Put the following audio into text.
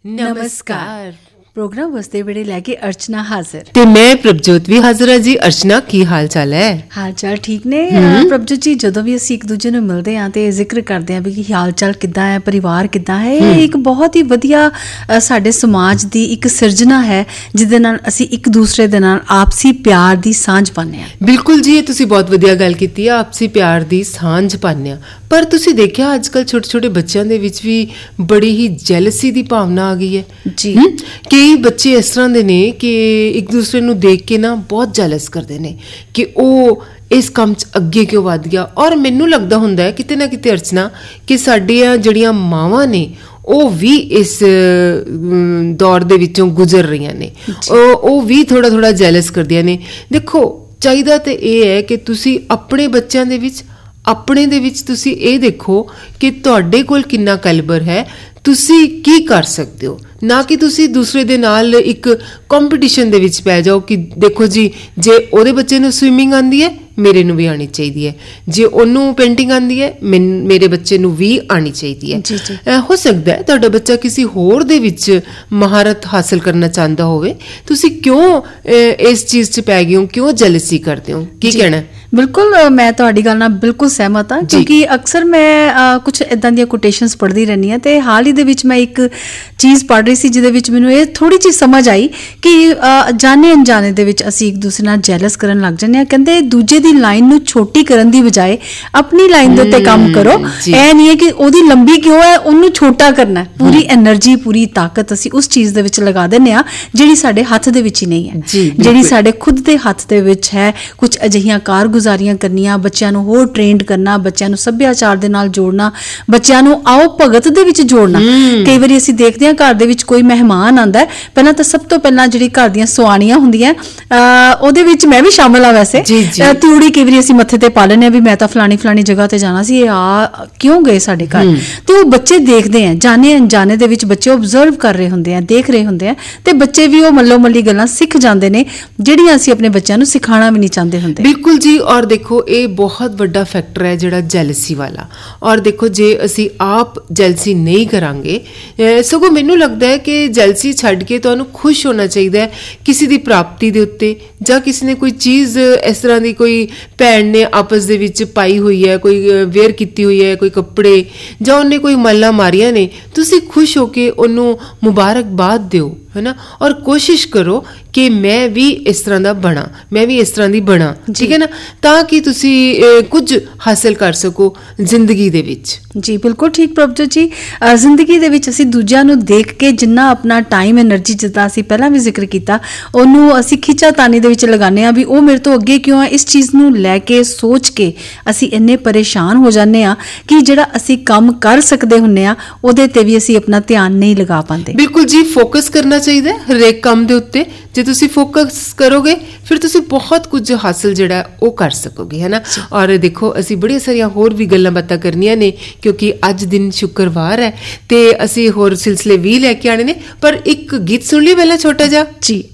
ਨਮਸਕਾਰ। ਪ੍ਰੋਗਰਾਮ ਵਸਦੇ ਵੇੜੇ ਲੈ ਕੇ ਅਰਚਨਾ ਹਾਜ਼ਰ ਤੇ ਮੈਂ ਪ੍ਰਭਜੋਤ ਵੀ ਹਾਜ਼ਰ ਹਾਂ ਜੀ। ਅਰਚਨਾ, ਕੀ ਹਾਲ ਚਾਲ ਹੈ? ਹਾਲ ਚਾਲ ਠੀਕ ਨੇ ਪ੍ਰਭਜੋਤ ਜੀ। ਜਦੋਂ ਵੀ ਅਸੀਂ ਇੱਕ ਦੂਜੇ ਨੂੰ ਮਿਲਦੇ ਹਾਂ ਤੇ ਜ਼ਿਕਰ ਕਰਦੇ ਹਾਂ ਵੀ ਕਿ ਹਾਲ ਚਾਲ ਕਿੱਦਾਂ ਹੈ, ਪਰਿਵਾਰ ਕਿੱਦਾਂ ਹੈ, ਇਹ ਇੱਕ ਬਹੁਤ ਹੀ ਵਧੀਆ ਸਾਡੇ ਸਮਾਜ ਦੀ ਇੱਕ ਸਿਰਜਣਾ ਹੈ ਜਿਹਦੇ ਨਾਲ ਅਸੀਂ ਇੱਕ ਦੂਸਰੇ ਦੇ ਨਾਲ ਆਪਸੀ ਪਿਆਰ ਦੀ ਸਾਂਝ ਪਾਉਂਦੇ ਹਾਂ। ਬਿਲਕੁਲ ਜੀ, ਇਹ ਤੁਸੀਂ ਬਹੁਤ ਵਧੀਆ ਗੱਲ ਕੀਤੀ ਹੈ, ਆਪਸੀ ਪਿਆਰ ਦੀ ਸਾਂਝ ਪਾਉਂਦੇ ਹਾਂ। ਪਰ ਤੁਸੀਂ ਦੇਖਿਆ ਅੱਜ ਕੱਲ੍ਹ ਛੋਟੇ ਛੋਟੇ ਬੱਚਿਆਂ ਦੇ ਵਿੱਚ ਵੀ ਬੜੀ ਹੀ ਜੈਲਸੀ ਦੀ ਭਾਵਨਾ ਆ ਗਈ ਹੈ ਜੀ। ਕਈ ਬੱਚੇ ਇਸ ਤਰ੍ਹਾਂ ਦੇ ਨੇ ਕਿ ਇੱਕ ਦੂਸਰੇ ਨੂੰ ਦੇਖ ਕੇ ਨਾ ਬਹੁਤ ਜੈਲਸ ਕਰਦੇ ਨੇ ਕਿ ਉਹ ਇਸ ਕੰਮ 'ਚ ਅੱਗੇ ਕਿਉਂ ਵੱਧ ਗਿਆ। ਔਰ ਮੈਨੂੰ ਲੱਗਦਾ ਹੁੰਦਾ ਹੈ ਕਿਤੇ ਨਾ ਕਿਤੇ ਅਰਚਨਾ ਕਿ ਸਾਡੀਆਂ ਜਿਹੜੀਆਂ ਮਾਵਾਂ ਨੇ ਉਹ ਵੀ ਇਸ ਦੌਰ ਦੇ ਵਿੱਚੋਂ ਗੁਜ਼ਰ ਰਹੀਆਂ ਨੇ, ਉਹ ਵੀ ਥੋੜ੍ਹਾ ਥੋੜ੍ਹਾ ਜੈਲਸ ਕਰਦੀਆਂ ਨੇ। ਦੇਖੋ, ਚਾਹੀਦਾ ਤਾਂ ਇਹ ਹੈ ਕਿ ਤੁਸੀਂ ਆਪਣੇ ਬੱਚਿਆਂ ਦੇ ਵਿੱਚ, ਆਪਣੇ ਦੇ ਵਿੱਚ ਤੁਸੀਂ ਇਹ ਦੇਖੋ ਕਿ ਤੁਹਾਡੇ ਕੋਲ ਕਿੰਨਾ ਕੈਲੀਬਰ ਹੈ, ਤੁਸੀਂ ਕੀ ਕਰ ਸਕਦੇ ਹੋ, ਨਾ ਕਿ ਤੁਸੀਂ ਦੂਸਰੇ ਦੇ ਨਾਲ ਇੱਕ ਕੰਪੀਟੀਸ਼ਨ ਦੇ ਵਿੱਚ ਪੈ ਜਾਓ ਕਿ ਦੇਖੋ ਜੀ, ਜੇ ਉਹਦੇ ਬੱਚੇ ਨੂੰ ਸਵਿਮਿੰਗ ਆਉਂਦੀ ਹੈ ਮੇਰੇ ਨੂੰ ਵੀ ਆਉਣੀ ਚਾਹੀਦੀ ਹੈ, ਜੇ ਉਹਨੂੰ ਪੇਂਟਿੰਗ ਆਉਂਦੀ ਹੈ ਮੇਰੇ ਬੱਚੇ ਨੂੰ ਵੀ ਆਉਣੀ ਚਾਹੀਦੀ ਹੈ। ਹੋ ਸਕਦਾ ਹੈ ਤੁਹਾਡਾ ਬੱਚਾ ਕਿਸੇ ਹੋਰ ਦੇ ਵਿੱਚ ਮਹਾਰਤ ਹਾਸਲ ਕਰਨਾ ਚਾਹੁੰਦਾ ਹੋਵੇ, ਤੁਸੀਂ ਕਿਉਂ ਇਸ ਚੀਜ਼ 'ਚ ਪੈ ਗਏ ਹੋ, ਕਿਉਂ ਜੈਲਸੀ ਕਰਦੇ ਹੋ? ਕੀ ਕਹਿਣਾ? ਬਿਲਕੁਲ, ਮੈਂ ਤੁਹਾਡੀ ਗੱਲ ਨਾਲ ਬਿਲਕੁਲ ਸਹਿਮਤ ਹਾਂ, ਕਿਉਂਕਿ ਅਕਸਰ ਮੈਂ ਕੁਛ ਇੱਦਾਂ ਦੀਆਂ ਕੋਟੇਸ਼ਨਸ ਪੜ੍ਹਦੀ ਰਹਿੰਦੀ ਹਾਂ ਤੇ ਹਾਲ ਹੀ ਦੇ ਵਿੱਚ ਮੈਂ ਇੱਕ ਚੀਜ਼ ਪੜ੍ਹ ਰਹੀ ਸੀ ਜਿਹਦੇ ਵਿੱਚ ਮੈਨੂੰ ਇਹ ਥੋੜ੍ਹੀ ਜਿਹੀ ਸਮਝ ਆਈ ਕਿ ਜਾਣੇ ਅਣਜਾਣੇ ਦੇ ਵਿੱਚ ਅਸੀਂ ਇੱਕ ਦੂਸਰੇ ਨਾਲ ਜੈਲਸ ਕਰਨ ਲੱਗ ਜਾਂਦੇ ਹਾਂ। ਕਹਿੰਦੇ ਦੂਜੇ ਦੀ ਲਾਈਨ ਨੂੰ ਛੋਟੀ ਕਰਨ ਦੀ ਬਜਾਏ ਆਪਣੀ ਲਾਈਨ ਦੇ ਉੱਤੇ ਕੰਮ ਕਰੋ। ਇਹ ਨਹੀਂ ਹੈ ਕਿ ਉਹਦੀ ਲੰਬੀ ਕਿਉਂ ਹੈ, ਉਹਨੂੰ ਛੋਟਾ ਕਰਨਾ। ਪੂਰੀ ਐਨਰਜੀ, ਪੂਰੀ ਤਾਕਤ ਅਸੀਂ ਉਸ ਚੀਜ਼ ਦੇ ਵਿੱਚ ਲਗਾ ਦਿੰਦੇ ਹਾਂ ਜਿਹੜੀ ਸਾਡੇ ਹੱਥ ਦੇ ਵਿੱਚ ਹੀ ਨਹੀਂ ਹੈ, ਜਿਹੜੀ ਸਾਡੇ ਖੁਦ ਦੇ ਹੱਥ ਦੇ ਵਿੱਚ ਹੈ। ਕੁਝ ਅਜਿਹੀਆਂ ਕਾਰਗੁਜ਼ਾਰੀਆਂ ਕਰਨੀਆਂ, ਬੱਚਿਆਂ ਨੂੰ ਹੋਰ ਟ੍ਰੇਨਡ ਕਰਨਾ, ਬੱਚਿਆਂ ਨੂੰ ਸੱਭਿਆਚਾਰ ਦੇ ਨਾਲ ਜੋੜਨਾ, ਬੱਚਿਆਂ ਨੂੰ ਆਓ ਭਗਤ ਦੇ ਵਿੱਚ ਜੋੜਨਾ। ਕਈ ਵਾਰੀ ਅਸੀਂ ਦੇਖਦੇ ਹਾਂ ਘਰ ਦੇ ਵਿੱਚ ਕੋਈ ਮਹਿਮਾਨ ਆਉਂਦਾ, ਪਹਿਲਾਂ ਤਾਂ ਸਭ ਤੋਂ ਪਹਿਲਾਂ ਜਿਹੜੀ ਘਰ ਦੀਆਂ ਸੁਆਣੀਆਂ ਹੁੰਦੀਆਂ ਉਹਦੇ ਵਿੱਚ ਮੈਂ ਵੀ ਸ਼ਾਮਲ ਆ। ਵੈਸੇ ਤਿਉੜੀ ਕਈ ਵਾਰੀ ਅਸੀਂ ਮੱਥੇ ਤੇ ਪਾ ਲੈਂਦੇ ਹਾਂ ਵੀ ਮੈਂ ਤਾਂ ਫਲਾਣੀ ਜਗ੍ਹਾ ਤੇ ਜਾਣਾ ਸੀ, ਆ ਕਿਉਂ ਗਏ ਸਾਡੇ ਘਰ। ਤੇ ਉਹ ਬੱਚੇ ਦੇਖਦੇ ਆ, ਜਾਣੇ ਅਣਜਾਣੇ ਦੇ ਵਿੱਚ ਬੱਚੇ ਓਬਜ਼ਰਵ ਕਰ ਰਹੇ ਹੁੰਦੇ ਆ, ਦੇਖ ਰਹੇ ਹੁੰਦੇ ਆ, ਤੇ ਬੱਚੇ ਵੀ ਉਹ ਮੱਲੋ ਮੱਲੀ ਗੱਲਾਂ ਸਿੱਖ ਜਾਂਦੇ ਨੇ ਜਿਹੜੀਆਂ ਅਸੀਂ ਆਪਣੇ ਬੱਚਿਆਂ ਨੂੰ ਸਿਖਾਉਣਾ ਵੀ ਨਹੀਂ ਚਾਹੁੰਦੇ ਹੁੰਦੇ। ਬਿਲਕੁਲ ਜੀ। ਔਰ ਦੇਖੋ, ਇਹ ਬਹੁਤ ਵੱਡਾ ਫੈਕਟਰ ਹੈ ਜਿਹੜਾ ਜੈਲਸੀ ਵਾਲਾ। ਔਰ ਦੇਖੋ, ਜੇ ਅਸੀਂ ਆਪ ਜੈਲਸੀ ਨਹੀਂ ਕਰਾਂਗੇ, ਸਗੋਂ ਮੈਨੂੰ ਲੱਗਦਾ ਹੈ ਕਿ ਜੈਲਸੀ ਛੱਡ ਕੇ ਤੁਹਾਨੂੰ ਖੁਸ਼ ਹੋਣਾ ਚਾਹੀਦਾ ਹੈ ਕਿਸੇ ਦੀ ਪ੍ਰਾਪਤੀ ਦੇ ਉੱਤੇ, ਜਾਂ ਕਿਸੇ ਨੇ ਕੋਈ ਚੀਜ਼ ਇਸ ਤਰ੍ਹਾਂ ਦੀ ਕੋਈ ਭੈਣ ਨੇ ਆਪਸ ਦੇ ਵਿੱਚ ਪਾਈ ਹੋਈ ਹੈ, ਕੋਈ ਵੇਅਰ ਕੀਤੀ ਹੋਈ ਹੈ, ਕੋਈ ਕੱਪੜੇ, ਜਾਂ ਉਹਨੇ ਕੋਈ ਮੱਲਾਂ ਮਾਰੀਆਂ ਨੇ, ਤੁਸੀਂ ਖੁਸ਼ ਹੋ ਕੇ ਉਹਨੂੰ ਮੁਬਾਰਕਬਾਦ ਦਿਓ, ਹੈ ਨਾ। ਔਰ ਕੋਸ਼ਿਸ਼ ਕਰੋ ਕਿ ਮੈਂ ਵੀ ਇਸ ਤਰ੍ਹਾਂ ਦਾ ਬਣਾ, ਮੈਂ ਵੀ ਇਸ ਤਰ੍ਹਾਂ ਦੀ ਬਣਾ, ਠੀਕ ਹੈ ਨਾ, ਤਾਂ ਕਿ ਤੁਸੀਂ ਕੁਝ ਹਾਸਿਲ ਕਰ ਸਕੋ ਜ਼ਿੰਦਗੀ ਦੇ ਵਿੱਚ। ਜੀ ਬਿਲਕੁਲ ਠੀਕ ਪ੍ਰਭਜੋਤ ਜੀ। ਜ਼ਿੰਦਗੀ ਦੇ ਵਿੱਚ ਅਸੀਂ ਦੂਜਿਆਂ ਨੂੰ ਦੇਖ ਕੇ ਜਿੰਨਾ ਆਪਣਾ ਟਾਈਮ, ਐਨਰਜੀ, ਜਿੱਦਾਂ ਅਸੀਂ ਪਹਿਲਾਂ ਵੀ ਜ਼ਿਕਰ ਕੀਤਾ, ਉਹਨੂੰ ਅਸੀਂ ਖਿੱਚਾਤਾਨੀ ਦੇ ਵਿੱਚ ਲਗਾਉਂਦੇ ਹਾਂ ਵੀ ਉਹ ਮੇਰੇ ਤੋਂ ਅੱਗੇ ਕਿਉਂ ਹੈ। ਇਸ ਚੀਜ਼ ਨੂੰ ਲੈ ਕੇ ਸੋਚ ਕੇ ਅਸੀਂ ਇੰਨੇ ਪਰੇਸ਼ਾਨ ਹੋ ਜਾਂਦੇ ਹਾਂ ਕਿ ਜਿਹੜਾ ਅਸੀਂ ਕੰਮ ਕਰ ਸਕਦੇ ਹੁੰਦੇ ਹਾਂ ਉਹਦੇ ਤੇ ਵੀ ਅਸੀਂ ਆਪਣਾ ਧਿਆਨ ਨਹੀਂ ਲਗਾ ਪਾਉਂਦੇ। ਬਿਲਕੁਲ ਜੀ, ਫੋਕਸ ਕਰਨਾ ਚਾਹੀਦਾ ਹਰੇਕ ਕੰਮ ਦੇ ਉੱਤੇ। ਜੇ ਤੁਸੀਂ ਫੋਕਸ ਕਰੋਗੇ ਫਿਰ ਤੁਸੀਂ ਬਹੁਤ ਕੁਝ ਹਾਸਿਲ ਜਿਹੜਾ ਉਹ ਕਰ ਸਕੋਗੇ, ਹੈ ਨਾ। ਔਰ ਦੇਖੋ, ਅਸੀਂ ਬੜੀਆਂ ਸਾਰੀਆਂ ਹੋਰ ਵੀ ਗੱਲਾਂ ਬਾਤਾਂ ਕਰਨੀਆਂ ਨੇ ਕਿਉਂਕਿ ਅੱਜ ਦਿਨ ਸ਼ੁੱਕਰਵਾਰ ਹੈ ਤੇ ਅਸੀਂ ਹੋਰ ਸਿਲਸਿਲੇ ਵੀ ਲੈ ਕੇ ਆਣੇ ਨੇ। ਪਰ ਇੱਕ ਗੀਤ ਸੁਣ ਲਈ ਪਹਿਲਾਂ ਛੋਟਾ ਜਿਹਾ। ਜੀ